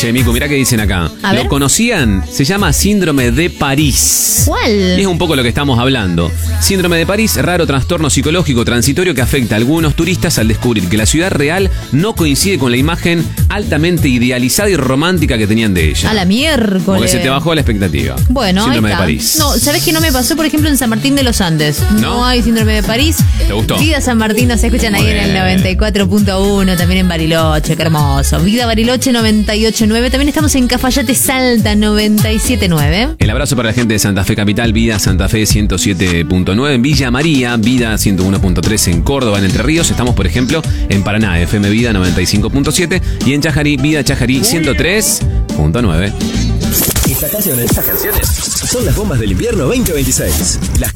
Che, Miku, mirá qué dicen acá. ¿Lo conocían? Se llama síndrome de París. ¿Cuál? Y es un poco lo que estamos hablando. Síndrome de París, raro trastorno psicológico transitorio que afecta a algunos turistas al descubrir que la ciudad real no coincide con la imagen altamente idealizada y romántica que tenían de ella. A la miércoles. Porque se te bajó la expectativa. Bueno, síndrome ahí está. de París. No, ¿sabés que no me pasó, por ejemplo, en San Martín de los Andes? ¿No? Hay síndrome de París. ¿Te gustó? Vida San Martín nos escuchan ahí en el 94.1, también en Bariloche, qué hermoso. Vida Bariloche 98.9, también estamos en Cafayate Salta 97.9. El abrazo para la gente de Santa Fe Capital, Vida Santa Fe 107.9, en Villa María, Vida 101.3 en Córdoba, en Entre Ríos. Estamos, por ejemplo, en Paraná, FM Vida 95.7 y en Chajarí, Vida Chajarí 103.9. Estas canciones son las bombas del invierno 2026. Las